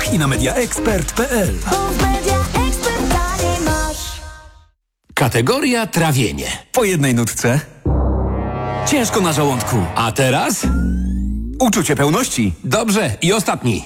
sklepach i na mediaexpert.pl. Kategoria trawienie. Po jednej nutce. Ciężko na żołądku. A teraz? Uczucie pełności. Dobrze. I ostatni.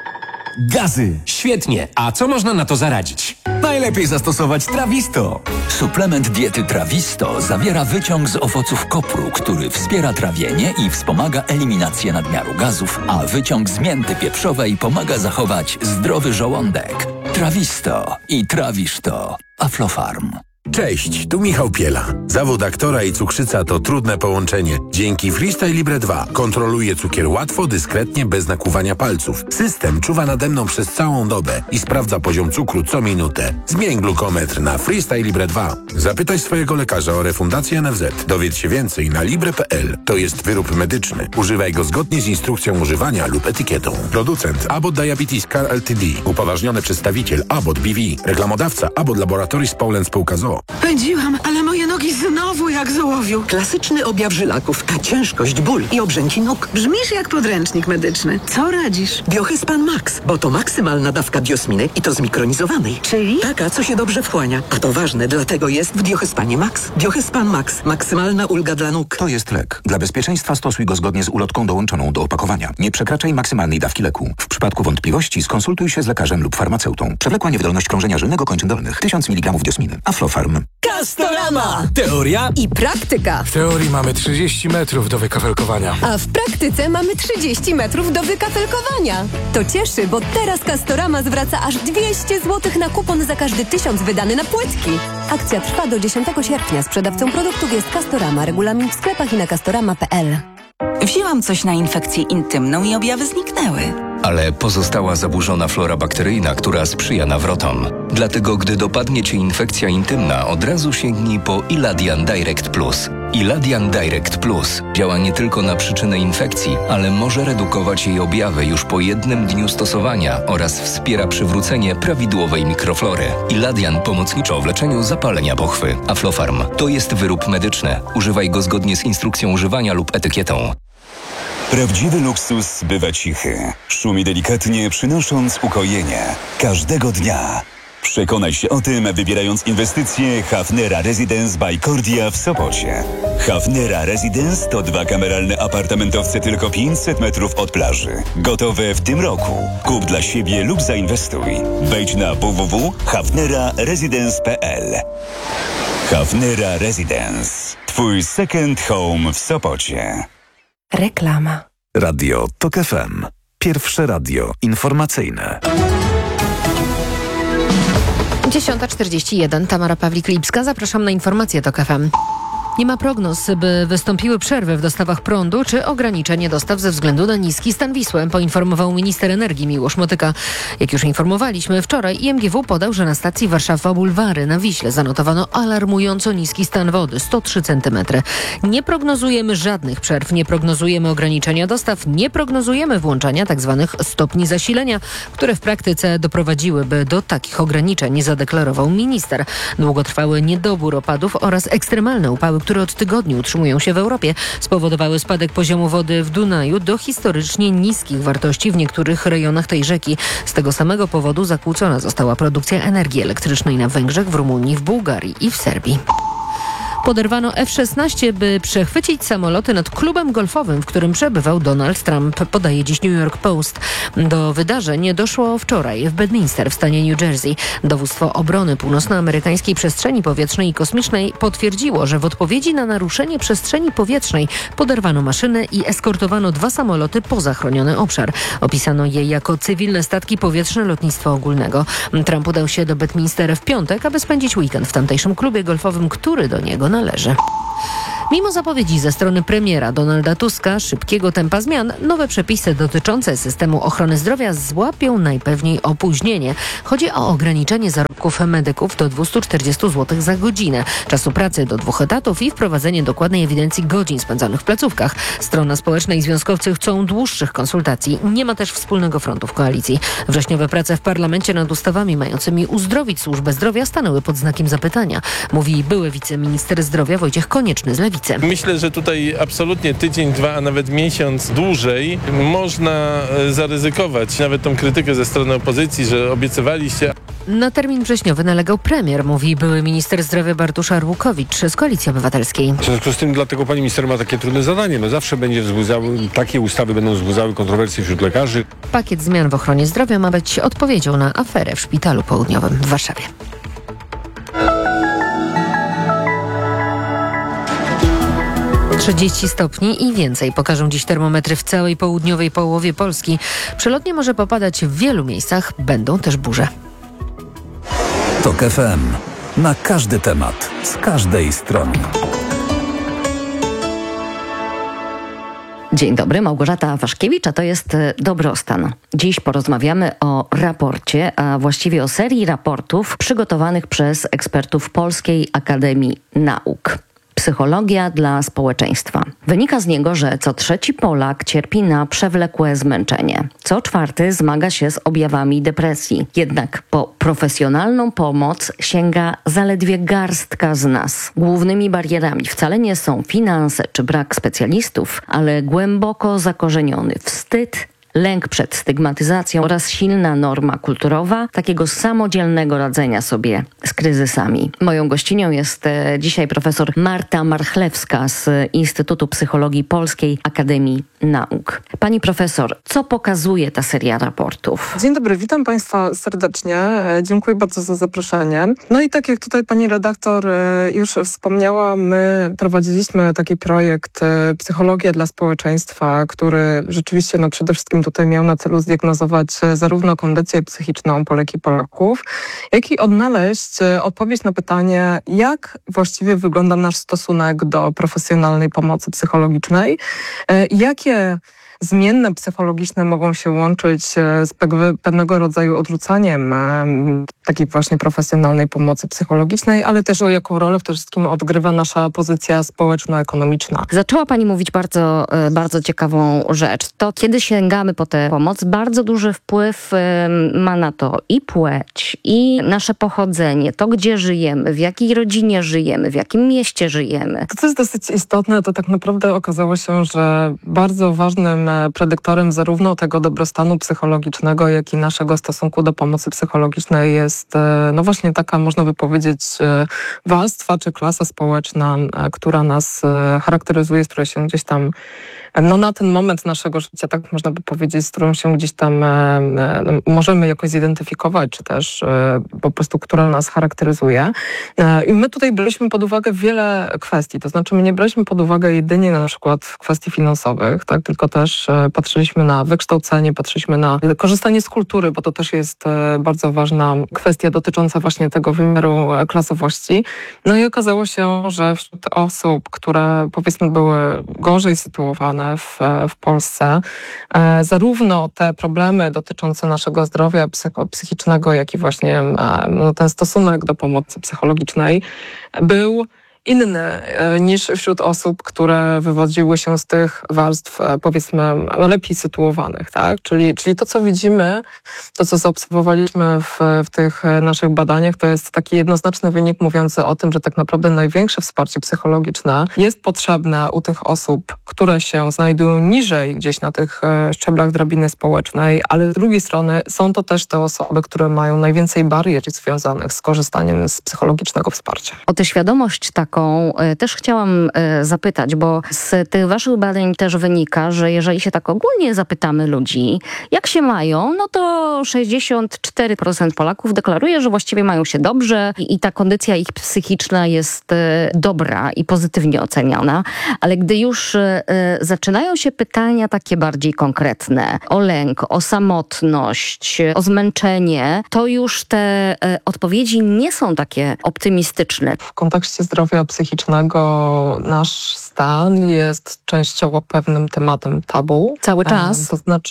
Gazy. Świetnie. A co można na to zaradzić? Najlepiej zastosować Trawisto. Suplement diety Trawisto zawiera wyciąg z owoców kopru, który wspiera trawienie i wspomaga eliminację nadmiaru gazów, a wyciąg z mięty pieprzowej pomaga zachować zdrowy żołądek. Trawisto i trawisz to. Aflofarm. Cześć, tu Michał Piela. Zawód aktora i cukrzyca to trudne połączenie. Dzięki Freestyle Libre 2 kontroluję cukier łatwo, dyskretnie, bez nakłuwania palców. System czuwa nade mną przez całą dobę i sprawdza poziom cukru co minutę. Zmień glukometr na Freestyle Libre 2. Zapytaj swojego lekarza o refundację NFZ. Dowiedz się więcej na libre.pl. To jest wyrób medyczny. Używaj go zgodnie z instrukcją używania lub etykietą. Producent Abbott Diabetes Care Ltd. Upoważniony przedstawiciel Abbott BV. Reklamodawca Abbott Laboratories Poland Spółka z o.o. Pędziłam, ale moje nogi znowu jak z ołowiu. Klasyczny objaw żylaków, ciężkość, ból i obrzęki nóg. Brzmisz jak podręcznik medyczny. Co radzisz? Biohyspan Max, bo to maksymalna dawka biosminy i to zmikronizowanej. Czyli? Taka, co się dobrze wchłania. A to ważne, dlatego jest w Biohyspanie Max. Biohyspan Max. Maksymalna ulga dla nóg. To jest lek. Dla bezpieczeństwa stosuj go zgodnie z ulotką dołączoną do opakowania. Nie przekraczaj maksymalnej dawki leku. W przypadku wątpliwości skonsultuj się z lekarzem lub farmaceutą. Przewlekła niewydolność krążenia żylnego kończyn dolnych. 1000 mg diosminy. Aflofarm. Castorama! Teoria I praktyka. W teorii mamy 30 metrów do wykafelkowania. A w praktyce mamy 30 metrów do wykafelkowania. To cieszy, bo teraz Castorama zwraca aż 200 zł na kupon za każdy 1000 wydany na płytki. Akcja trwa do 10 sierpnia. Sprzedawcą produktów jest Castorama. Regulamin w sklepach i na castorama.pl. Wzięłam coś na infekcję intymną i objawy zniknęły. Ale pozostała zaburzona flora bakteryjna, która sprzyja nawrotom. Dlatego, gdy dopadnie Cię infekcja intymna, od razu sięgnij po Iladian Direct Plus. Iladian Direct Plus działa nie tylko na przyczynę infekcji, ale może redukować jej objawy już po jednym dniu stosowania oraz wspiera przywrócenie prawidłowej mikroflory. Iladian pomocniczo w leczeniu zapalenia pochwy. Aflofarm to jest wyrób medyczny. Używaj go zgodnie z instrukcją używania lub etykietą. Prawdziwy luksus bywa cichy. Szumi delikatnie, przynosząc ukojenie. Każdego dnia. Przekonaj się o tym, wybierając inwestycje Hafnera Residence by Cordia w Sopocie. Hafnera Residence to 2 kameralne apartamentowce tylko 500 metrów od plaży. Gotowe w tym roku. Kup dla siebie lub zainwestuj. Wejdź na www.hafneraresidence.pl. Hafnera Residence. Twój second home w Sopocie. Reklama. Radio TOK FM. Pierwsze radio informacyjne. 10:41. Tamara Pawlik-Lipska. Zapraszam na informacje TOK FM. Nie ma prognoz, by wystąpiły przerwy w dostawach prądu czy ograniczenie dostaw ze względu na niski stan Wisły, poinformował minister energii Miłosz Motyka. Jak już informowaliśmy, wczoraj IMGW podał, że na stacji Warszawa-Bulwary na Wiśle zanotowano alarmująco niski stan wody, 103 cm. Nie prognozujemy żadnych przerw, nie prognozujemy ograniczenia dostaw, nie prognozujemy włączania tzw. stopni zasilenia, które w praktyce doprowadziłyby do takich ograniczeń, zadeklarował minister. Długotrwały niedobór opadów oraz ekstremalne upały, które od tygodni utrzymują się w Europie, spowodowały spadek poziomu wody w Dunaju do historycznie niskich wartości w niektórych rejonach tej rzeki. Z tego samego powodu zakłócona została produkcja energii elektrycznej na Węgrzech, w Rumunii, w Bułgarii i w Serbii. Poderwano F-16, by przechwycić samoloty nad klubem golfowym, w którym przebywał Donald Trump, podaje dziś New York Post. Do wydarzeń doszło wczoraj w Bedminster w stanie New Jersey. Dowództwo Obrony Północnoamerykańskiej Przestrzeni Powietrznej i Kosmicznej potwierdziło, że w odpowiedzi na naruszenie przestrzeni powietrznej poderwano maszyny i eskortowano 2 samoloty poza chroniony obszar. Opisano je jako cywilne statki powietrzne lotnictwa ogólnego. Trump udał się do Bedminster w piątek, aby spędzić weekend w tamtejszym klubie golfowym, który do niego należy. Mimo zapowiedzi ze strony premiera Donalda Tuska szybkiego tempa zmian, nowe przepisy dotyczące systemu ochrony zdrowia złapią najpewniej opóźnienie. Chodzi o ograniczenie zarobków medyków do 240 zł za godzinę, czasu pracy do 2 etatów i wprowadzenie dokładnej ewidencji godzin spędzonych w placówkach. Strona społeczna i związkowcy chcą dłuższych konsultacji. Nie ma też wspólnego frontu w koalicji. Wrześniowe prace w parlamencie nad ustawami mającymi uzdrowić służbę zdrowia stanęły pod znakiem zapytania, mówi były wiceminister zdrowia Wojciech Konieczny z Lewicy. Gliwice. Myślę, że tutaj absolutnie tydzień, 2, a nawet miesiąc dłużej można zaryzykować nawet tą krytykę ze strony opozycji, że obiecywaliście. Na termin wrześniowy nalegał premier, mówi były minister zdrowia Bartosz Arłukowicz z Koalicji Obywatelskiej. W związku z tym dlatego pani minister ma takie trudne zadanie. Zawsze takie ustawy będą wzbudzały kontrowersje wśród lekarzy. Pakiet zmian w ochronie zdrowia ma być odpowiedzią na aferę w Szpitalu Południowym w Warszawie. –30 stopni i więcej pokażą dziś termometry w całej południowej połowie Polski. Przelotnie może popadać w wielu miejscach, będą też burze. TOK FM. Na każdy temat, z każdej strony. Dzień dobry, Małgorzata Waszkiewicz, a to jest Dobrostan. Dziś porozmawiamy o raporcie, a właściwie o serii raportów przygotowanych przez ekspertów Polskiej Akademii Nauk. Psychologia dla społeczeństwa. Wynika z niego, że co trzeci Polak cierpi na przewlekłe zmęczenie. Co czwarty zmaga się z objawami depresji. Jednak po profesjonalną pomoc sięga zaledwie garstka z nas. Głównymi barierami wcale nie są finanse czy brak specjalistów, ale głęboko zakorzeniony wstyd, lęk przed stygmatyzacją oraz silna norma kulturowa takiego samodzielnego radzenia sobie z kryzysami. Moją gościnią jest dzisiaj profesor Marta Marchlewska z Instytutu Psychologii Polskiej Akademii Nauk. Pani profesor, co pokazuje ta seria raportów? Dzień dobry, witam Państwa serdecznie. Dziękuję bardzo za zaproszenie. No i tak jak tutaj pani redaktor już wspomniała, my prowadziliśmy taki projekt Psychologia dla społeczeństwa, który rzeczywiście przede wszystkim tutaj miał na celu zdiagnozować zarówno kondycję psychiczną Polek i Polaków, jak i odnaleźć odpowiedź na pytanie, jak właściwie wygląda nasz stosunek do profesjonalnej pomocy psychologicznej, jakie zmienne psychologiczne mogą się łączyć z pewnego rodzaju odrzucaniem takiej właśnie profesjonalnej pomocy psychologicznej, ale też o jaką rolę przede wszystkim odgrywa nasza pozycja społeczno-ekonomiczna. Zaczęła pani mówić bardzo ciekawą rzecz. To kiedy sięgamy po tę pomoc, bardzo duży wpływ ma na to i płeć, i nasze pochodzenie, to gdzie żyjemy, w jakiej rodzinie żyjemy, w jakim mieście żyjemy. To, co jest dosyć istotne, to tak naprawdę okazało się, że bardzo ważnym predyktorem zarówno tego dobrostanu psychologicznego, jak i naszego stosunku do pomocy psychologicznej jest właśnie taka, można by powiedzieć, warstwa czy klasa społeczna, która nas charakteryzuje, z której się gdzieś tam na ten moment naszego życia, tak można by powiedzieć, z którą się gdzieś tam możemy jakoś zidentyfikować, czy też po prostu, która nas charakteryzuje. I my tutaj braliśmy pod uwagę wiele kwestii, to znaczy my nie braliśmy pod uwagę jedynie na przykład kwestii finansowych, tak, tylko też patrzyliśmy na wykształcenie, patrzyliśmy na korzystanie z kultury, bo to też jest bardzo ważna kwestia dotycząca właśnie tego wymiaru klasowości. No i okazało się, że wśród osób, które powiedzmy były gorzej sytuowane w Polsce, zarówno te problemy dotyczące naszego zdrowia psychicznego, jak i właśnie ten stosunek do pomocy psychologicznej był inny niż wśród osób, które wywodziły się z tych warstw, powiedzmy, lepiej sytuowanych, tak? Czyli to, co widzimy, to, co zaobserwowaliśmy w tych naszych badaniach, to jest taki jednoznaczny wynik mówiący o tym, że tak naprawdę największe wsparcie psychologiczne jest potrzebne u tych osób, które się znajdują niżej gdzieś na tych szczeblach drabiny społecznej, ale z drugiej strony są to też te osoby, które mają najwięcej barier związanych z korzystaniem z psychologicznego wsparcia. O tę świadomość taką też chciałam zapytać, bo z tych waszych badań też wynika, że jeżeli się tak ogólnie zapytamy ludzi, jak się mają, no to 64% Polaków deklaruje, że właściwie mają się dobrze i ta kondycja ich psychiczna jest dobra i pozytywnie oceniana. Ale gdy już zaczynają się pytania takie bardziej konkretne o lęk, o samotność, o zmęczenie, to już te odpowiedzi nie są takie optymistyczne. W kontekście zdrowia psychicznego nasz stan jest częściowo pewnym tematem tabu. Cały czas?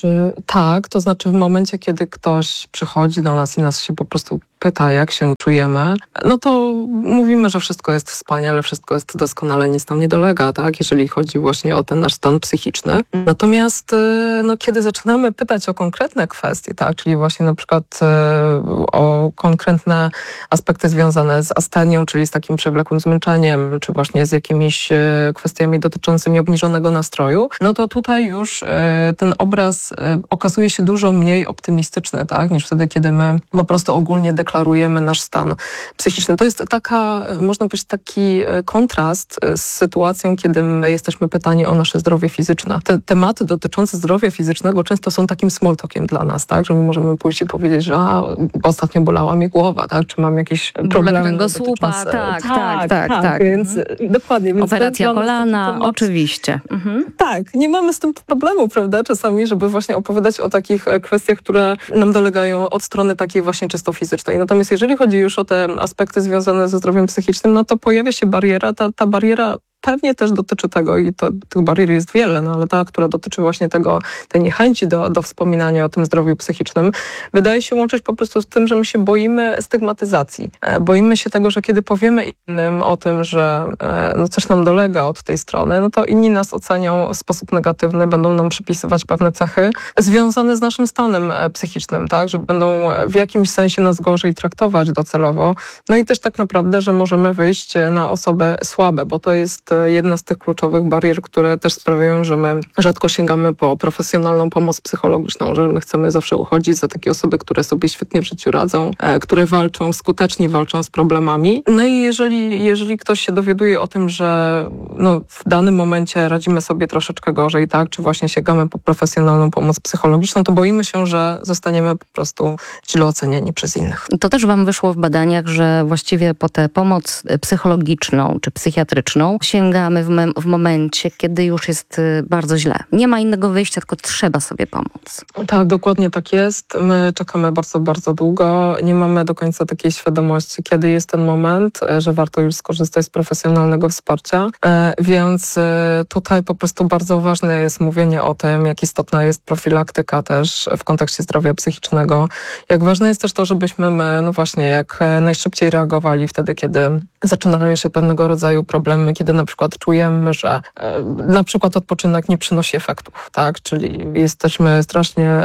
To znaczy w momencie, kiedy ktoś przychodzi do nas i nas się po prostu pyta, jak się czujemy, no to mówimy, że wszystko jest wspaniale, wszystko jest doskonale, nic nam nie dolega, tak? Jeżeli chodzi właśnie o ten nasz stan psychiczny. Natomiast kiedy zaczynamy pytać o konkretne kwestie, tak? Czyli właśnie na przykład o konkretne aspekty związane z astenią, czyli z takim przewlekłym zmęczeniem, czy właśnie z jakimiś kwestiami dotyczącymi obniżonego nastroju, no to tutaj już ten obraz okazuje się dużo mniej optymistyczny, tak? Niż wtedy, kiedy my po prostu ogólnie deklarujemy nasz stan psychiczny. To jest można powiedzieć, taki kontrast z sytuacją, kiedy my jesteśmy pytani o nasze zdrowie fizyczne. Te tematy dotyczące zdrowia fizycznego często są takim small talkiem dla nas, tak? Że my możemy pójść i powiedzieć, że ostatnio bolała mi głowa, tak? Czy mam jakieś problemy kręgosłupa, tak. Więc dokładnie. Więc operacja kolana, oczywiście. Tak, nie mamy z tym problemu, prawda? Czasami, żeby właśnie opowiadać o takich kwestiach, które nam dolegają od strony takiej właśnie czysto fizycznej. Natomiast jeżeli chodzi już o te aspekty związane ze zdrowiem psychicznym, no to pojawia się bariera. Ta bariera pewnie też dotyczy tego i tych barier jest wiele, no ale ta, która dotyczy właśnie tej niechęci do wspominania o tym zdrowiu psychicznym, wydaje się łączyć po prostu z tym, że my się boimy stygmatyzacji. Boimy się tego, że kiedy powiemy innym o tym, że coś nam dolega od tej strony, no to inni nas ocenią w sposób negatywny, będą nam przypisywać pewne cechy związane z naszym stanem psychicznym, tak, że będą w jakimś sensie nas gorzej traktować docelowo. No i też tak naprawdę, że możemy wyjść na osoby słabe, bo to jest jedna z tych kluczowych barier, które też sprawiają, że my rzadko sięgamy po profesjonalną pomoc psychologiczną, że my chcemy zawsze uchodzić za takie osoby, które sobie świetnie w życiu radzą, które skutecznie walczą z problemami. No i jeżeli ktoś się dowiaduje o tym, że w danym momencie radzimy sobie troszeczkę gorzej, tak, czy właśnie sięgamy po profesjonalną pomoc psychologiczną, to boimy się, że zostaniemy po prostu źle ocenieni przez innych. To też wam wyszło w badaniach, że właściwie po tę pomoc psychologiczną czy psychiatryczną sięgamy w momencie, kiedy już jest bardzo źle. Nie ma innego wyjścia, tylko trzeba sobie pomóc. Tak, dokładnie tak jest. My czekamy bardzo, bardzo długo. Nie mamy do końca takiej świadomości, kiedy jest ten moment, że warto już skorzystać z profesjonalnego wsparcia. Więc tutaj po prostu bardzo ważne jest mówienie o tym, jak istotna jest profilaktyka też w kontekście zdrowia psychicznego. Jak ważne jest też to, żebyśmy my, jak najszybciej reagowali wtedy, kiedy zaczynają się pewnego rodzaju problemy, kiedy na przykład czujemy, że na przykład odpoczynek nie przynosi efektów, tak? Czyli jesteśmy strasznie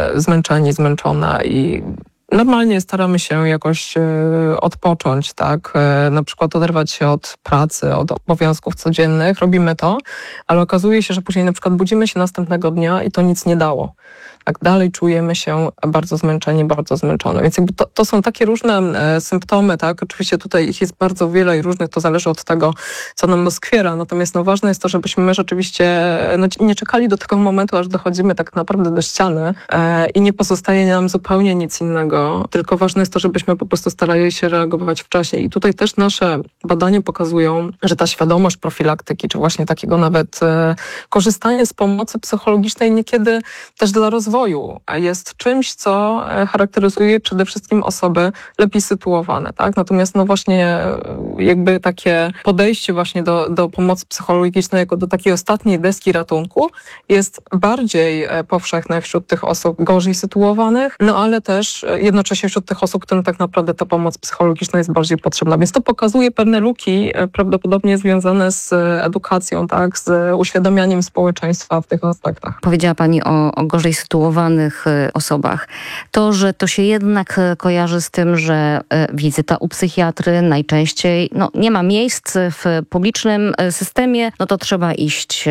zmęczone i normalnie staramy się jakoś odpocząć, tak? Na przykład oderwać się od pracy, od obowiązków codziennych. Robimy to, ale okazuje się, że później na przykład budzimy się następnego dnia i to nic nie dało. Tak dalej czujemy się bardzo zmęczeni, bardzo zmęczone. Więc jakby to są takie różne symptomy, tak? Oczywiście tutaj ich jest bardzo wiele i różnych, to zależy od tego, co nam doskwiera. Natomiast ważne jest to, żebyśmy my rzeczywiście nie czekali do tego momentu, aż dochodzimy tak naprawdę do ściany i nie pozostaje nam zupełnie nic innego. Tylko ważne jest to, żebyśmy po prostu starali się reagować wcześniej. I tutaj też nasze badania pokazują, że ta świadomość profilaktyki, czy właśnie takiego nawet korzystanie z pomocy psychologicznej niekiedy też dla rozwoju jest czymś, co charakteryzuje przede wszystkim osoby lepiej sytuowane, tak? Natomiast właśnie jakby takie podejście właśnie do pomocy psychologicznej jako do takiej ostatniej deski ratunku jest bardziej powszechne wśród tych osób gorzej sytuowanych, ale też jednocześnie wśród tych osób, którym tak naprawdę ta pomoc psychologiczna jest bardziej potrzebna. Więc to pokazuje pewne luki prawdopodobnie związane z edukacją, tak? Z uświadamianiem społeczeństwa w tych aspektach. Powiedziała Pani o gorzej sytuowanych osobach. To, że to się jednak kojarzy z tym, że wizyta u psychiatry najczęściej nie ma miejsc w publicznym systemie, to trzeba iść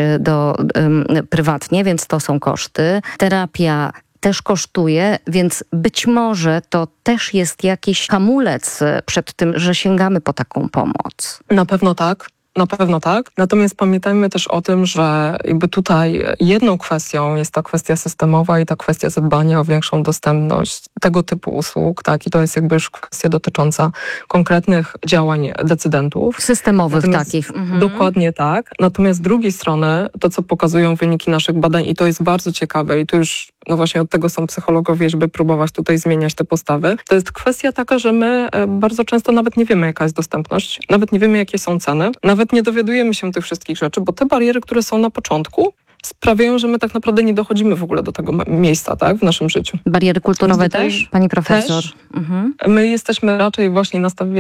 prywatnie, więc to są koszty. Terapia też kosztuje, więc być może to też jest jakiś hamulec przed tym, że sięgamy po taką pomoc. Na pewno tak. Na pewno tak. Natomiast pamiętajmy też o tym, że jakby tutaj jedną kwestią jest ta kwestia systemowa i ta kwestia zadbania o większą dostępność tego typu usług, tak? I to jest jakby już kwestia dotycząca konkretnych działań decydentów. Systemowych takich. Dokładnie tak. Natomiast z drugiej strony to, co pokazują wyniki naszych badań i to jest bardzo ciekawe i to już No właśnie od tego są psychologowie, żeby próbować tutaj zmieniać te postawy. To jest kwestia taka, że my bardzo często nawet nie wiemy, jaka jest dostępność, nawet nie wiemy, jakie są ceny, nawet nie dowiadujemy się tych wszystkich rzeczy, bo te bariery, które są na początku, sprawiają, że my tak naprawdę nie dochodzimy w ogóle do tego miejsca, tak, w naszym życiu. Bariery kulturowe też, pani profesor? My jesteśmy raczej właśnie nastawieni